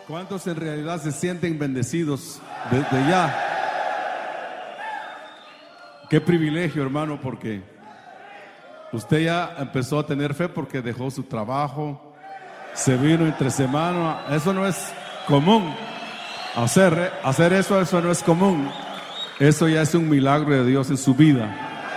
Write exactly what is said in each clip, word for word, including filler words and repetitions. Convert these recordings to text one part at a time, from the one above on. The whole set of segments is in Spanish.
¿Cuántos en realidad se sienten bendecidos desde ya? Qué privilegio, hermano, porque usted ya empezó a tener fe porque dejó su trabajo, se vino entre semana. Eso no es común. Hacer, hacer eso, eso no es común. Eso ya es un milagro de Dios en su vida.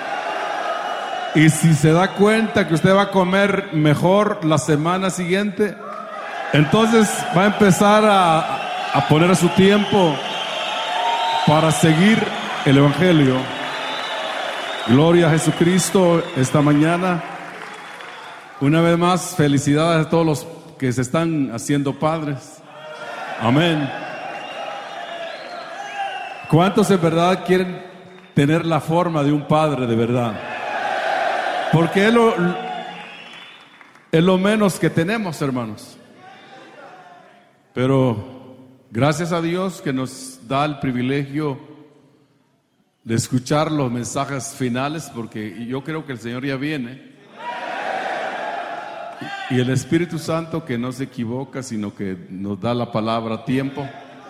Y si se da cuenta que usted va a comer mejor la semana siguiente, entonces va a empezar a, a poner su tiempo para seguir el Evangelio. Gloria a Jesucristo esta mañana. Una vez más, felicidades a todos los que se están haciendo padres. Amén. ¿Cuántos en verdad quieren tener la forma de un padre de verdad? Porque es lo, es lo menos que tenemos, hermanos. Pero gracias a Dios que nos da el privilegio de escuchar los mensajes finales, porque yo creo que el Señor ya viene. Y el Espíritu Santo, que no se equivoca, sino que nos da la palabra a tiempo.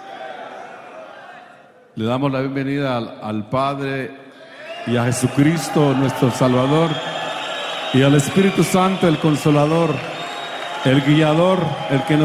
Le damos la bienvenida al, al Padre y a Jesucristo, nuestro Salvador, y al Espíritu Santo, el Consolador, el Guiador, el que nos